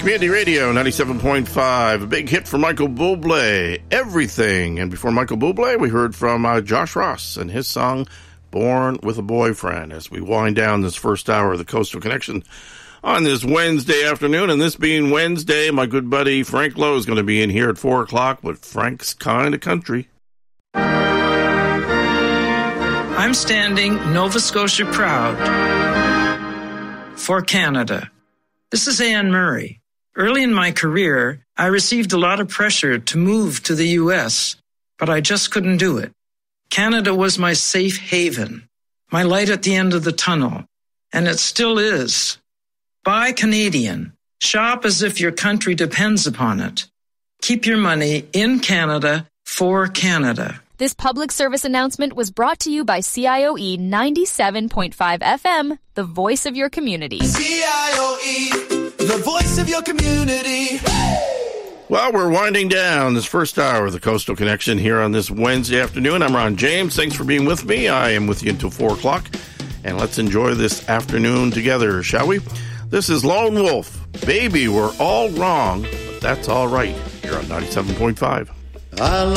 Community Radio 97.5, a big hit for Michael Bublé, Everything. And before Michael Bublé, we heard from Josh Ross and his song, Born with a Boyfriend, as we wind down this first hour of the Coastal Connection on this Wednesday afternoon. And this being Wednesday, my good buddy Frank Lowe is going to be in here at 4 o'clock with Frank's Kind of Country. I'm standing Nova Scotia proud for Canada. This is Anne Murray. Early in my career, I received a lot of pressure to move to the U.S., but I just couldn't do it. Canada was my safe haven, my light at the end of the tunnel, and it still is. Buy Canadian. Shop as if your country depends upon it. Keep your money in Canada for Canada. This public service announcement was brought to you by CIOE 97.5 FM, the voice of your community. CIOE, the voice of your community. Well, we're winding down this first hour of the Coastal Connection here on this Wednesday afternoon. I'm Ron James. Thanks for being with me. I am with you until 4 o'clock. And let's enjoy this afternoon together, shall we? This is Lone Wolf. Baby, we're all wrong, but that's all right. Here on 97.5.